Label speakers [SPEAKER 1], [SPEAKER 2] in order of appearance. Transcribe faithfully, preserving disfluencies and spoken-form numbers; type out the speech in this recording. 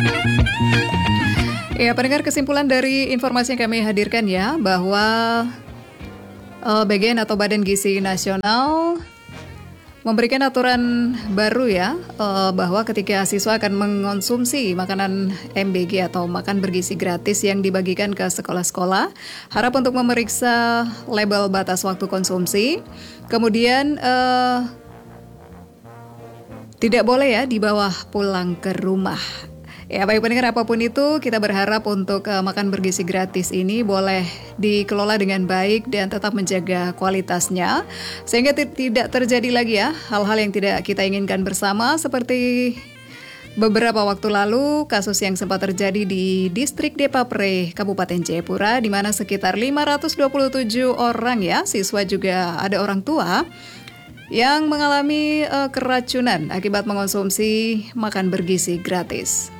[SPEAKER 1] Ya, pendengar, kesimpulan dari informasi yang kami hadirkan ya, bahwa uh, B G N atau Badan Gizi Nasional memberikan aturan baru ya, uh, bahwa ketika siswa akan mengonsumsi makanan M B G atau makan bergizi gratis yang dibagikan ke sekolah-sekolah, harap untuk memeriksa label batas waktu konsumsi, kemudian uh, tidak boleh ya dibawa pulang ke rumah. Ya, baik pendengar, apapun itu kita berharap untuk uh, makan bergizi gratis ini boleh dikelola dengan baik dan tetap menjaga kualitasnya, sehingga t- tidak terjadi lagi ya hal-hal yang tidak kita inginkan bersama, seperti beberapa waktu lalu kasus yang sempat terjadi di distrik Depapre, Kabupaten Jayapura, di mana sekitar lima ratus dua puluh tujuh orang ya, siswa juga ada orang tua yang mengalami uh, keracunan akibat mengonsumsi makan bergizi gratis.